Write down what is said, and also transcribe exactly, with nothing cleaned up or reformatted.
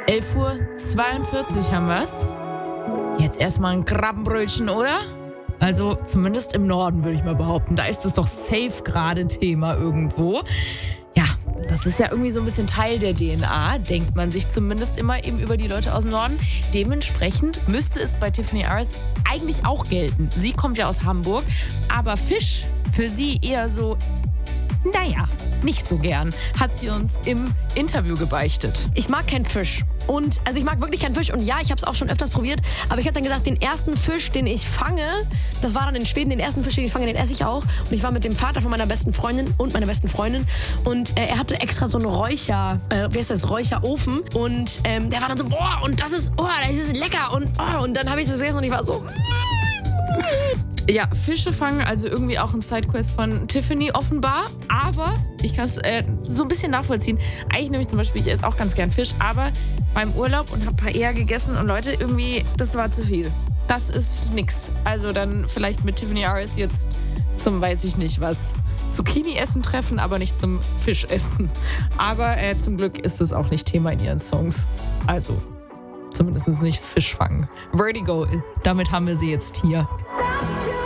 elf Uhr zweiundvierzig haben wir's. Jetzt erstmal ein Krabbenbrötchen, oder? Also zumindest im Norden, würde ich mal behaupten. Da ist es doch safe gerade Thema irgendwo. Ja, das ist ja irgendwie so ein bisschen Teil der D N A, denkt man sich zumindest immer eben über die Leute aus dem Norden. Dementsprechend müsste es bei Tiffany Aris eigentlich auch gelten. Sie kommt ja aus Hamburg, aber Fisch für sie eher so, naja, nicht so gern, hat sie uns im Interview gebeichtet. Ich mag keinen Fisch. Und, also ich mag wirklich keinen Fisch. Und ja, ich habe es auch schon öfters probiert. Aber ich habe dann gesagt, den ersten Fisch, den ich fange, das war dann in Schweden, den ersten Fisch, den ich fange, den esse ich auch. Und ich war mit dem Vater von meiner besten Freundin und meiner besten Freundin. Und äh, er hatte extra so einen Räucher, äh, wie heißt das, Räucherofen. Und ähm, der war dann so, boah, und das ist, oh, das ist lecker. Und, oh, und dann habe ich das gegessen und ich war so... Ja, Fische fangen, also irgendwie auch ein Sidequest von Tiffany offenbar. Aber ich kann es äh, so ein bisschen nachvollziehen. Eigentlich nämlich zum Beispiel, ich esse auch ganz gern Fisch, aber beim Urlaub und habe Paella gegessen und Leute, irgendwie, das war zu viel. Das ist nix. Also dann vielleicht mit Tiffany Aris jetzt zum, weiß ich nicht was, Zucchini-Essen treffen, aber nicht zum Fischessen. Aber äh, zum Glück ist es auch nicht Thema in ihren Songs. Also zumindest nicht das Fischfangen. Vertigo, damit haben wir sie jetzt hier.